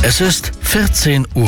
Es ist 14 Uhr.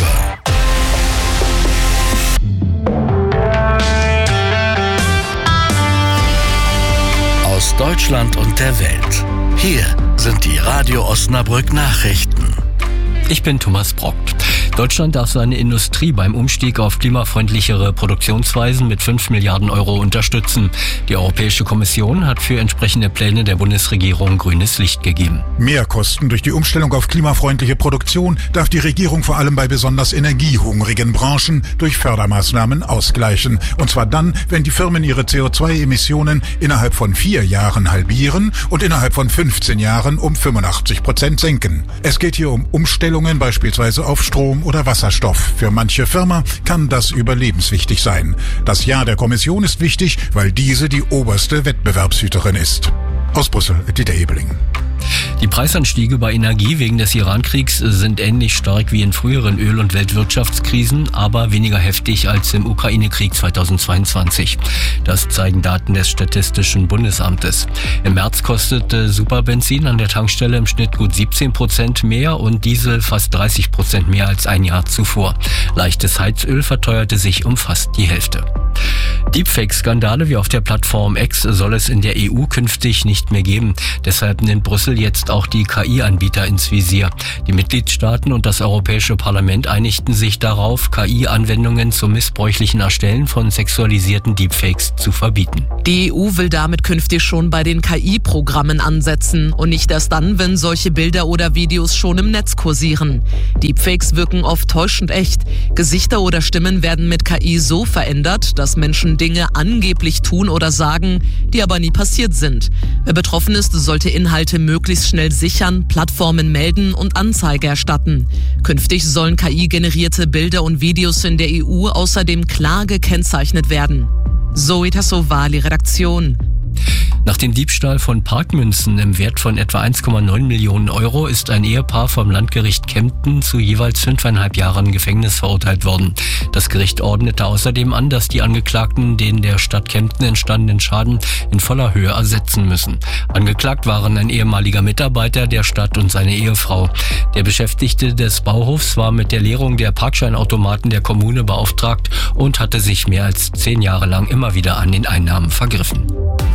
Aus Deutschland und der Welt. Hier sind die Radio Osnabrück Nachrichten. Ich bin Thomas Brock. Deutschland darf seine Industrie beim Umstieg auf klimafreundlichere Produktionsweisen mit 5 Milliarden Euro unterstützen. Die Europäische Kommission hat für entsprechende Pläne der Bundesregierung grünes Licht gegeben. Mehrkosten durch die Umstellung auf klimafreundliche Produktion darf die Regierung vor allem bei besonders energiehungrigen Branchen durch Fördermaßnahmen ausgleichen. Und zwar dann, wenn die Firmen ihre CO2-Emissionen innerhalb von 4 Jahren halbieren und innerhalb von 15 Jahren um 85% senken. Es geht hier um Umstellungen beispielsweise auf Strom oder Wasserstoff. Für manche Firma kann das überlebenswichtig sein. Das Ja der Kommission ist wichtig, weil diese die oberste Wettbewerbshüterin ist. Aus Brüssel, Dieter Ebeling. Die Preisanstiege bei Energie wegen des Iran-Kriegs sind ähnlich stark wie in früheren Öl- und Weltwirtschaftskrisen, aber weniger heftig als im Ukraine-Krieg 2022. Das zeigen Daten des Statistischen Bundesamtes. Im März kostete Superbenzin an der Tankstelle im Schnitt gut 17% mehr und Diesel fast 30% mehr als ein Jahr zuvor. Leichtes Heizöl verteuerte sich um fast die Hälfte. Deepfake-Skandale wie auf der Plattform X soll es in der EU künftig nicht mehr geben. Deshalb nimmt Brüssel jetzt auch die KI-Anbieter ins Visier. Die Mitgliedstaaten und das Europäische Parlament einigten sich darauf, KI-Anwendungen zum missbräuchlichen Erstellen von sexualisierten Deepfakes zu verbieten. Die EU will damit künftig schon bei den KI-Programmen ansetzen und nicht erst dann, wenn solche Bilder oder Videos schon im Netz kursieren. Deepfakes wirken oft täuschend echt. Gesichter oder Stimmen werden mit KI so verändert, dass Menschen Dinge angeblich tun oder sagen, die aber nie passiert sind. Wer betroffen ist, sollte Inhalte möglichst schnell sichern, Plattformen melden und Anzeige erstatten. Künftig sollen KI-generierte Bilder und Videos in der EU außerdem klar gekennzeichnet werden. Zoe Tassovali, Redaktion. Nach dem Diebstahl von Parkmünzen im Wert von etwa 1,9 Millionen Euro ist ein Ehepaar vom Landgericht Kempten zu jeweils 5,5 Jahren Gefängnis verurteilt worden. Das Gericht ordnete außerdem an, dass die Angeklagten den der Stadt Kempten entstandenen Schaden in voller Höhe ersetzen müssen. Angeklagt waren ein ehemaliger Mitarbeiter der Stadt und seine Ehefrau. Der Beschäftigte des Bauhofs war mit der Leerung der Parkscheinautomaten der Kommune beauftragt und hatte sich mehr als 10 Jahre lang immer wieder an den Einnahmen vergriffen.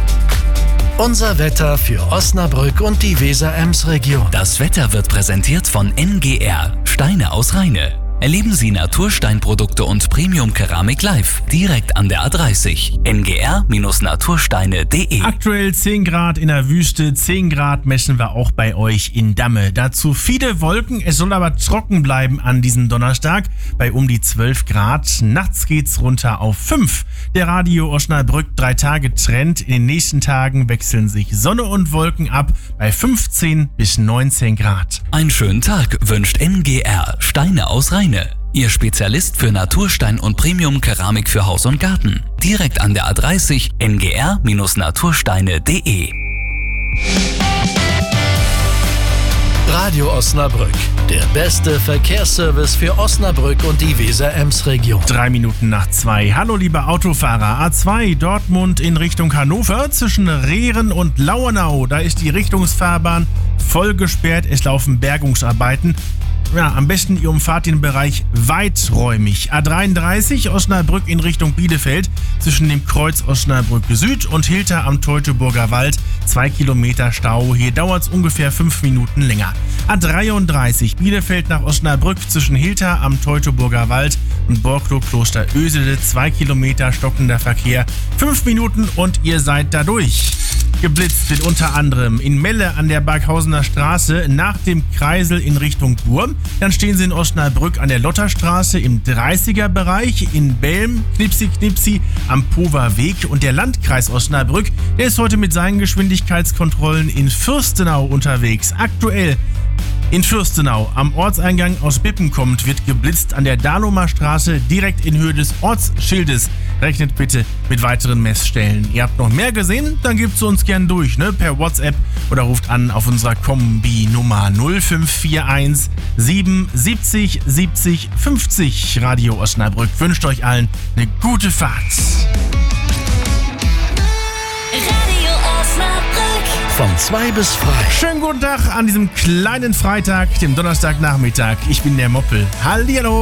Unser Wetter für Osnabrück und die Weser-Ems-Region. Das Wetter wird präsentiert von NGR, Steine aus Rheine. Erleben Sie Natursteinprodukte und Premium-Keramik live, direkt an der A30. ngr-natursteine.de. Aktuell 10 Grad in der Wüste, 10 Grad messen wir auch bei euch in Damme. Dazu viele Wolken, es soll aber trocken bleiben an diesem Donnerstag bei um die 12 Grad. Nachts geht's runter auf 5. Der Radio Osnabrück 3-Tage-Trend. In den nächsten Tagen wechseln sich Sonne und Wolken ab bei 15 bis 19 Grad. Einen schönen Tag wünscht NGR, Steine aus Rheine. Ihr Spezialist für Naturstein und Premium-Keramik für Haus und Garten. Direkt an der A30 ngr-natursteine.de. Radio Osnabrück, der beste Verkehrsservice für Osnabrück und die Weser-Ems-Region. 3 Minuten nach 2. Hallo liebe Autofahrer. A2 Dortmund in Richtung Hannover zwischen Rehren und Lauenau. Da ist die Richtungsfahrbahn voll gesperrt. Es laufen Bergungsarbeiten. Ja, am besten ihr umfahrt den Bereich weiträumig. A33 Osnabrück in Richtung Bielefeld zwischen dem Kreuz Osnabrück Süd und Hilter am Teutoburger Wald. 2 Kilometer Stau. Hier dauert es ungefähr 5 Minuten länger. A33 Bielefeld nach Osnabrück zwischen Hilter am Teutoburger Wald und Borklow-Kloster Ösede. 2 Kilometer stockender Verkehr. 5 Minuten und ihr seid da durch. Geblitzt wird unter anderem in Melle an der Berghausener Straße nach dem Kreisel in Richtung Burm. Dann stehen sie in Osnabrück an der Lotterstraße im 30er-Bereich, in Belm, Knipsi am Pover Weg. Und der Landkreis Osnabrück, der ist heute mit seinen Geschwindigkeitskontrollen in Fürstenau unterwegs. Aktuell in Fürstenau am Ortseingang aus Bippen kommt, wird geblitzt an der Dahlomer Straße direkt in Höhe des Ortsschildes. Rechnet bitte mit weiteren Messstellen. Ihr habt noch mehr gesehen? Dann gebt es uns gern durch, per WhatsApp oder ruft an auf unserer Kombi-Nummer 0541 77 70 50. Radio Osnabrück wünscht euch allen eine gute Fahrt. Radio Osnabrück. Von 2 bis frei. Schönen guten Tag an diesem kleinen Freitag, dem Donnerstagnachmittag. Ich bin der Moppel. Hallihallo.